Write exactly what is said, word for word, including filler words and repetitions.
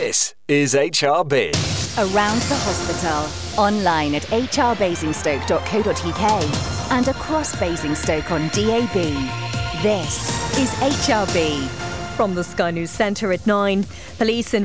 This is H R B. Around the hospital, online at h r basingstoke dot co dot u k and across Basingstoke on D A B. This is H R B. From the Sky News Centre at nine, police